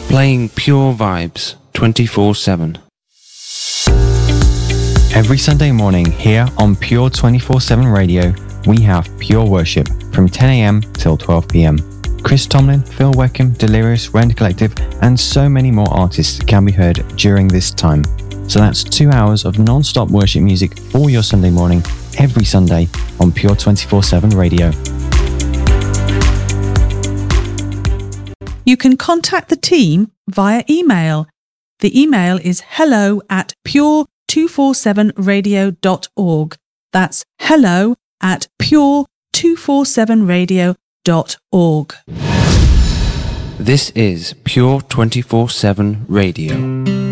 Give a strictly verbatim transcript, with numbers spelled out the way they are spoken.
Playing pure vibes twenty-four seven. Every Sunday morning here on Pure twenty-four seven Radio, we have Pure Worship from ten a.m. till twelve p.m. Chris Tomlin, Phil Weckham, Delirious, Rent Collective, and so many more artists can be heard during this time. So that's two hours of non-stop worship music for your Sunday morning, every Sunday on Pure twenty-four seven Radio. You can contact the team via email. The email is hello at pure two forty-seven radio dot org. That's hello at pure two forty-seven radio dot org. This is Pure twenty-four seven Radio.